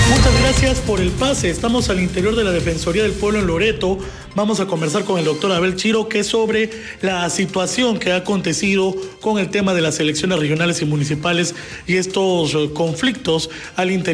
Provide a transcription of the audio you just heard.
Muchas gracias por el pase. Estamos al interior de la Defensoría del Pueblo en Loreto. Vamos a conversar con el doctor Abel Chiro, que es sobre la situación que ha acontecido con el tema de las elecciones regionales y municipales y estos conflictos al interior